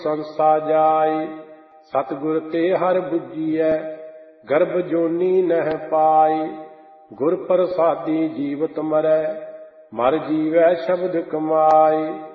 ਸੰਸਾ ਜਾਇ। ਸਤਿਗੁਰ ਤੇ ਹਰਿ ਬੁੱਝੀਐ ਗਰਭ ਜੋਨੀ ਨਹਿ ਪਾਈ। ਗੁਰ ਪ੍ਰਸਾਦੀ ਜੀਵਤ ਮਰੈ ਮਰ ਜੀਵੈ ਸ਼ਬਦ ਕਮਾਈ।